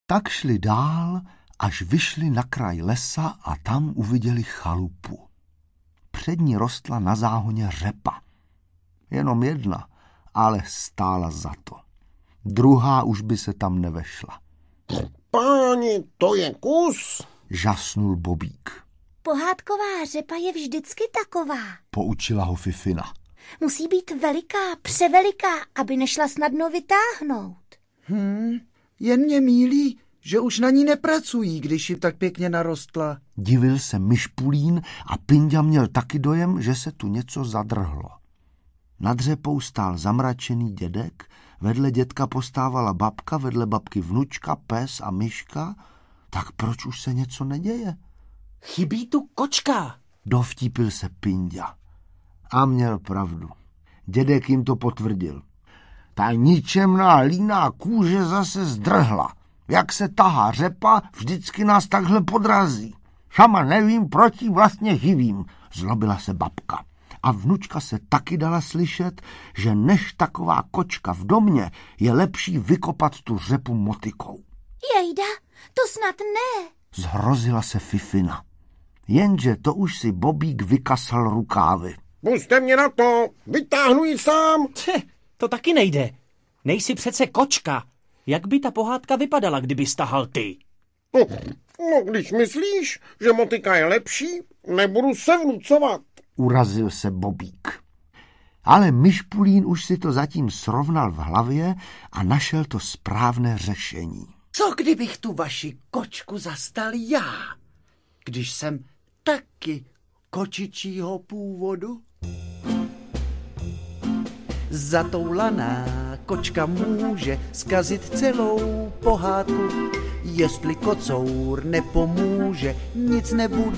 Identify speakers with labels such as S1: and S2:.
S1: Tak šli dál, až vyšli na kraj lesa a tam uviděli chalupu. Před ní rostla na záhoně řepa. Jenom jedna, ale stála za to. Druhá už by se tam nevešla.
S2: Páni, to je kus,
S1: žasnul Bobík.
S3: Pohádková řepa je vždycky taková,
S1: poučila ho Fifina.
S3: Musí být veliká, převeliká, aby nešla snadno vytáhnout.
S4: Jen mě mýlí, že už na ní nepracují, když ji tak pěkně narostla.
S1: Divil se Myšpulín a Pinďa měl taky dojem, že se tu něco zadrhlo. Nad řepou stál zamračený dědek, vedle dědka postávala babka, vedle babky vnučka, pes a myška. Tak proč už se něco neděje?
S5: Chybí tu kočka,
S1: dovtípil se Pinďa. A měl pravdu. Dědek jim to potvrdil. Ta ničemná líná kůže zase zdrhla. Jak se tahá řepa, vždycky nás takhle podrazí. Sama nevím, proč jí vlastně živím, zlobila se babka. A vnučka se taky dala slyšet, že než taková kočka v domě je lepší vykopat tu řepu motykou.
S3: Jejda, to snad ne,
S1: zhrozila se Fifina. Jenže to už si Bobík vykasal rukávy.
S2: Pusťte mě na to, vytáhnu ji sám.
S5: To taky nejde. Nejsi přece kočka. Jak by ta pohádka vypadala, kdyby stahal ty?
S2: No, když myslíš, že motyka je lepší, nebudu se vnucovat.
S1: Urazil se Bobík. Ale Myšpulín už si to zatím srovnal v hlavě a našel to správné řešení.
S4: Co kdybych tu vaši kočku zastal já, když jsem taky kočičího původu? Zatoulaná kočka může zkazit celou pohádku. Jestli kocour nepomůže, nic nebude.